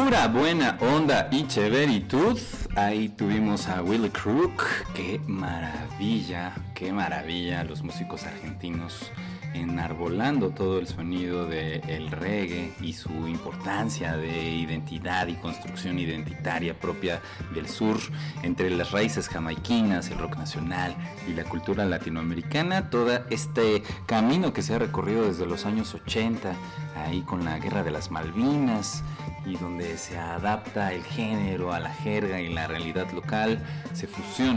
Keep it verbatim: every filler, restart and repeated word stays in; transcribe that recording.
Pura buena onda y chéveritud. Ahí tuvimos a Willy Crook. Qué maravilla, qué maravilla. Los músicos argentinos enarbolando todo el sonido del reggae y su importancia de identidad y construcción identitaria propia del sur, entre las raíces jamaiquinas, el rock nacional y la cultura latinoamericana. Todo este camino que se ha recorrido desde los años ochenta, ahí con la Guerra de las Malvinas, y donde se adapta el género a la jerga y la realidad local, se fusiona